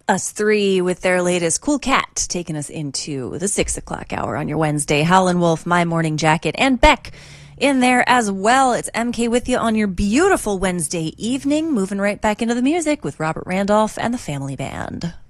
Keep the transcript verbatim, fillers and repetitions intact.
Us Three with their latest Cool Cat, taking us into the six o'clock hour on your Wednesday. Howlin' Wolf, My Morning Jacket, and Beck in there as well. It's M K with you on your beautiful Wednesday evening. Moving right back into the music with Robert Randolph and the Family Band.